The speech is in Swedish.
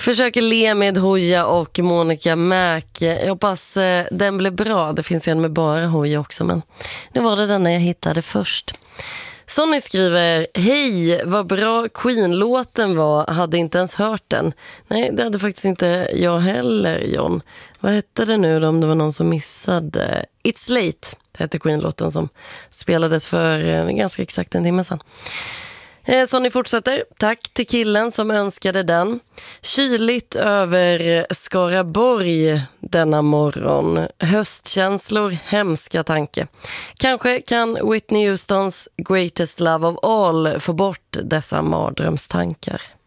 Försöker le med Hoja och Monica Mac. Jag hoppas den blev bra. Det finns en med bara Hoja också, men nu var det den jag hittade först. Sonny skriver: hej, vad bra Queen-låten var. Hade inte ens hört den. Nej, det hade faktiskt inte jag heller, John. Vad hette det nu då, om det var någon som missade? It's Late hette Queen-låten som spelades för ganska exakt en timme sedan. Sonny fortsätter: tack till killen som önskade den. Kyligt över Skaraborg denna morgon. Höstkänslor, hemska tanke. Kanske kan Whitney Houstons Greatest Love of All få bort dessa mardrömstankar.